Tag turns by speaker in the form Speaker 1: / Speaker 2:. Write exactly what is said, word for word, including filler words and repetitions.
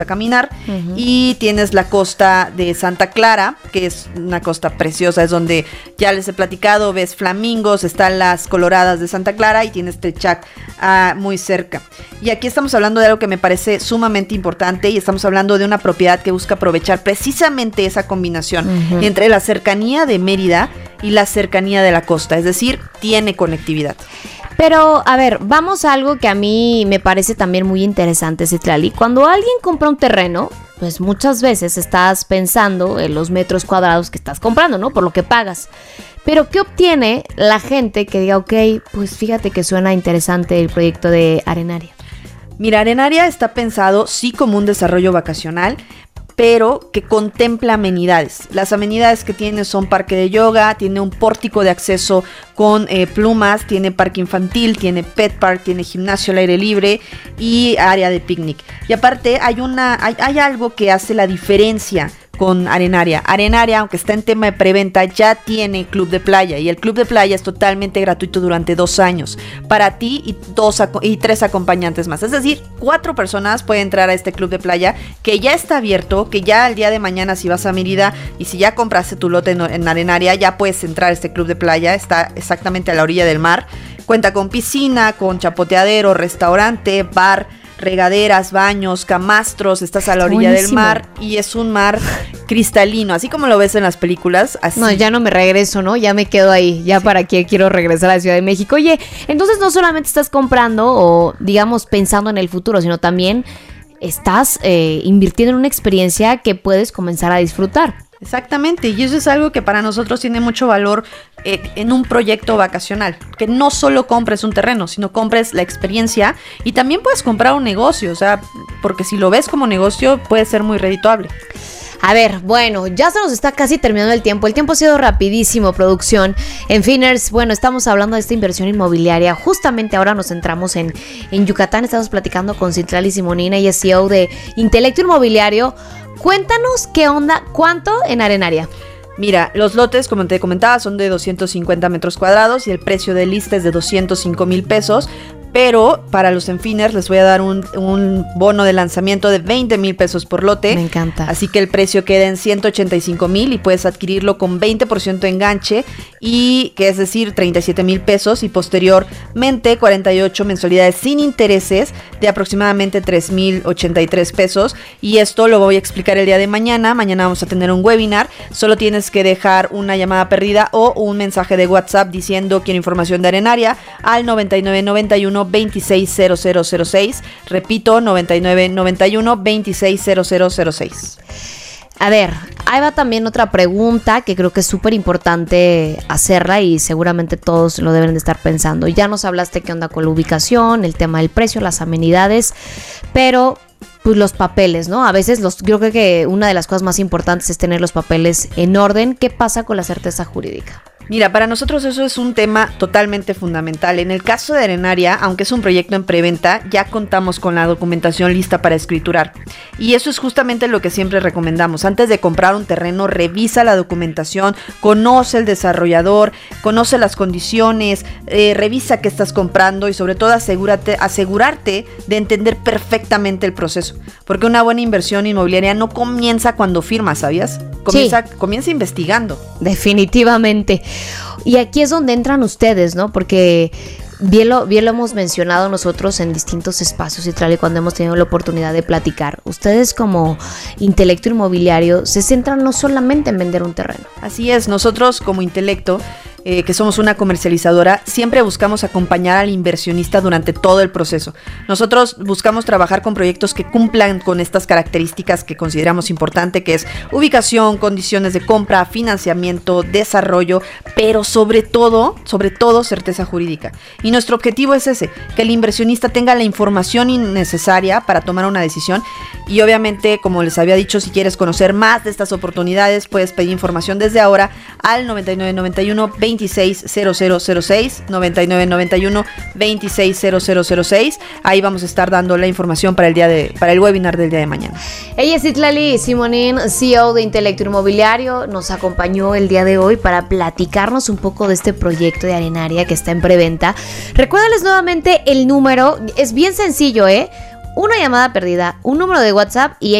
Speaker 1: a caminar, uh-huh. y tienes la costa de Santa Clara, que es una costa preciosa, es donde ya les he platicado, ves flamingos, están las coloradas de Santa Clara y tienes Telchac uh, muy cerca. Y aquí estamos hablando de algo que me parece sumamente importante y estamos hablando de una propiedad que busca aprovechar precisamente esa combinación uh-huh. entre la cercanía de Mérida y la cercanía de la costa, es decir, tiene conectividad.
Speaker 2: Pero, a ver, vamos a algo que a mí me parece también muy interesante, Citlali. Cuando alguien compra un terreno, pues muchas veces estás pensando en los metros cuadrados que estás comprando, ¿no? Por lo que pagas. Pero, ¿qué obtiene la gente que diga, ok, pues fíjate que suena interesante el proyecto de Arenaria?
Speaker 1: Mira, Arenaria está pensado sí como un desarrollo vacacional, pero que contempla amenidades. Las amenidades que tiene son parque de yoga, tiene un pórtico de acceso con eh, plumas, tiene parque infantil, tiene pet park, tiene gimnasio al aire libre y área de picnic. Y aparte hay, una, hay, hay algo que hace la diferencia con Arenaria. Arenaria, aunque está en tema de preventa, ya tiene club de playa y el club de playa es totalmente gratuito durante dos años para ti y, dos, y tres acompañantes más. Es decir, cuatro personas pueden entrar a este club de playa que ya está abierto, que ya el día de mañana si vas a Mérida y si ya compraste tu lote en, en Arenaria, ya puedes entrar a este club de playa. Está exactamente a la orilla del mar. Cuenta con piscina, con chapoteadero, restaurante, bar, regaderas, baños, camastros, estás a la orilla Buenísimo. del mar y es un mar cristalino, así como lo ves en las películas. Así.
Speaker 2: No, ya no me regreso, ¿no? Ya me quedo ahí, ya sí. para qué quiero regresar a la Ciudad de México. Oye, entonces no solamente estás comprando o digamos pensando en el futuro, sino también estás eh, invirtiendo en una experiencia que puedes comenzar a disfrutar.
Speaker 1: Exactamente, y eso es algo que para nosotros tiene mucho valor eh, en un proyecto vacacional, que no solo compres un terreno, sino compres la experiencia y también puedes comprar un negocio, o sea, porque si lo ves como negocio puede ser muy redituable.
Speaker 2: A ver, bueno, ya se nos está casi terminando el tiempo. El tiempo ha sido rapidísimo, producción. En Finners, bueno, estamos hablando de esta inversión inmobiliaria. Justamente ahora nos centramos en, en Yucatán. Estamos platicando con Citlali Simonina, ella es C E O de Intelecto Inmobiliario. Cuéntanos qué onda, ¿cuánto en Arenaria?
Speaker 1: Mira, los lotes, como te comentaba, son de doscientos cincuenta metros cuadrados y el precio de lista es de doscientos cinco mil pesos. Pero para los Enfiners les voy a dar un, un bono de lanzamiento de veinte mil pesos por lote.
Speaker 2: Me encanta.
Speaker 1: Así que el precio queda en ciento ochenta y cinco mil y puedes adquirirlo con veinte por ciento enganche, y que es decir, treinta y siete mil pesos, y posteriormente cuarenta y ocho mensualidades sin intereses de aproximadamente tres mil ochenta y tres pesos. Y esto lo voy a explicar el día de mañana. Mañana vamos a tener un webinar. Solo tienes que dejar una llamada perdida o un mensaje de WhatsApp diciendo quiero información de Arenaria al noventa y nueve noventa y uno veintiséis cero cero cero seis. Repito, noventa y nueve noventa y uno veintiséis cero cero cero seis.
Speaker 2: A ver, ahí va también otra pregunta que creo que es súper importante hacerla y seguramente todos lo deben de estar pensando. Ya nos hablaste qué onda con la ubicación, el tema del precio, las amenidades, pero pues los papeles, ¿no? A veces los, yo creo que una de las cosas más importantes es tener los papeles en orden. ¿Qué pasa con la certeza jurídica?
Speaker 1: Mira, para nosotros eso es un tema totalmente fundamental. En el caso de Arenaria, aunque es un proyecto en preventa, ya contamos con la documentación lista para escriturar. Y eso es justamente lo que siempre recomendamos. Antes de comprar un terreno, revisa la documentación, conoce el desarrollador, conoce las condiciones, eh, revisa qué estás comprando y sobre todo asegúrate, asegurarte de entender perfectamente el proceso. Porque una buena inversión inmobiliaria no comienza cuando firmas, ¿sabías? Comienza, sí. comienza investigando.
Speaker 2: Definitivamente. Y aquí es donde entran ustedes, ¿no? Porque bien lo, bien lo hemos mencionado nosotros en distintos espacios y tal, y cuando hemos tenido la oportunidad de platicar. Ustedes como Intelecto Inmobiliario se centran no solamente en vender un terreno.
Speaker 1: Así es, nosotros como Intelecto, eh, que somos una comercializadora, siempre buscamos acompañar al inversionista durante todo el proceso. Nosotros buscamos trabajar con proyectos que cumplan con estas características que consideramos importante, que es ubicación, condiciones de compra, financiamiento, desarrollo, pero sobre todo, sobre todo certeza jurídica. Y nuestro objetivo es ese, que el inversionista tenga la información necesaria para tomar una decisión. Y obviamente, como les había dicho, si quieres conocer más de estas oportunidades, puedes pedir información desde ahora al noventa y nueve noventa y uno veintiséis cero cero cero seis, noventa y nueve noventa y uno veintiséis cero cero cero seis. Ahí vamos a estar dando la información para el día de para el webinar del día de mañana.
Speaker 2: Ella es Citlali Simonín, C E O de Intelecto Inmobiliario. Nos acompañó el día de hoy para platicarnos un poco de este proyecto de Arenaria que está en preventa. Recuérdales nuevamente el número, es bien sencillo, ¿eh? una llamada perdida, un número de WhatsApp y